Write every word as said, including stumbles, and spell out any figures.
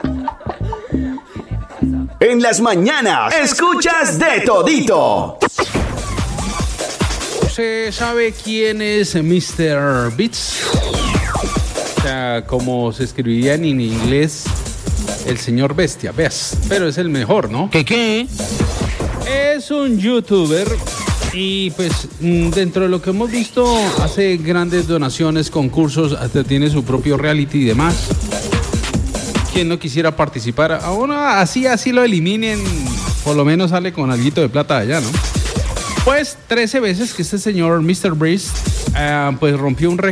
En las mañanas, escuchas de todito. ¿Usted sabe quién es mister Beats? O sea, como se escribiría en inglés, el señor Bestia, veas. Pero es el mejor, ¿no? ¿Qué qué? Es un youtuber y pues dentro de lo que hemos visto hace grandes donaciones, concursos, hasta tiene su propio reality y demás. ¿Quién no quisiera participar? A uno así, así lo eliminen, por lo menos sale con alguito de plata allá, ¿no? Pues trece veces que este señor mister Breeze uh, pues rompió un récord